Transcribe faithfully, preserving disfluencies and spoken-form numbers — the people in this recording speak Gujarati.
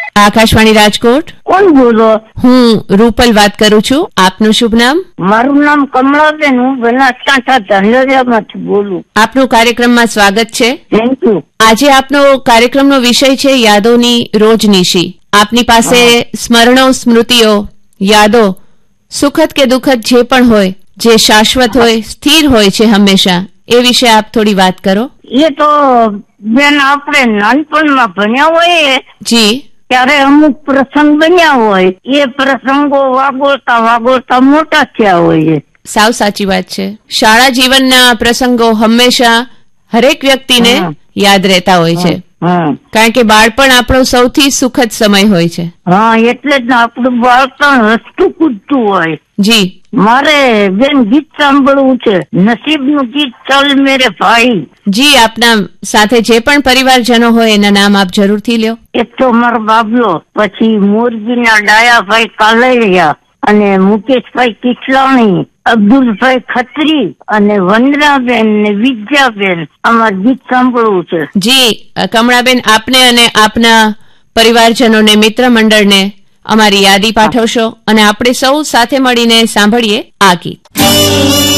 આકાશવાણી રાજકોટ. કોણ બોલો? હું રૂપલ વાત કરું છું. આપનું શુભ નામ? મારું નામ કમલાબેન, હું બનાસકાંઠા ધાંધલિયામાંથી બોલું. આપનું કાર્યક્રમમાં સ્વાગત છે. Thank you. આજે આપનો કાર્યક્રમનો વિષય છે યાદોની રોજનીશી. આપની પાસે સ્મરણો, સ્મૃતિઓ, યાદો, સુખદ કે દુઃખદ જે પણ હોય, જે શાશ્વત હોય, સ્થિર હોય છે હંમેશા, એ વિશે આપ થોડી વાત કરો. એ તો બેન આપણે નાનપણમાં ભણ્યા હોય જી, ત્યારે અમુક પ્રસંગ બન્યા હોય, એ પ્રસંગો વાગોળતા વાગોળતા મોટા થયા હોય. સાવ સાચી વાત છે. શાળા જીવનના પ્રસંગો હંમેશા હરેક વ્યક્તિને યાદ રહેતા હોય છે, કારણ કે બાળપણ આપણો સૌથી સુખદ સમય હોય છે. હા, એટલે જ આપણું બાળપણ હસતું કૂદતું હોય. જી, મારે બેન ગીત સાંભળવું છે, નસીબનું ગીત ચલ મેરે ભાઈ. જી, આપના સાથે જે પણ પરિવારજનો હોય એના નામ આપ જરૂરથી લ્યો. એક તો મારો બાબલો, પછી મોરબીના ડાયાભાઈ કાલૈયા અને મુકેશભાઈ કિચલાણી, અબ્દુલભાઈ ખત્રી અને વંદનાબેન ને વિદ્યાબેન. અમારે ગીત સાંભળવું છે. જી કમળાબેન, આપને અને આપના પરિવારજનોને, મિત્ર મંડળને અમારી યાદી પાઠવશો અને આપણે સૌ સાથે મળીને સાંભળીએ આ ગીત.